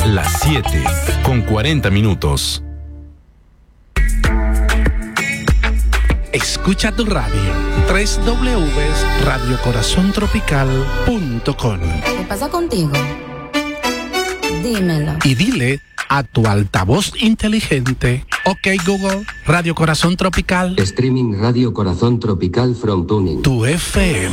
las 7:40. Escucha tu radio. www.radiocorazontropical.com. ¿Qué pasa contigo? Dímelo. Y dile a tu altavoz inteligente: OK Google, Radio Corazón Tropical. Streaming Radio Corazón Tropical from Tuning. Tu FM.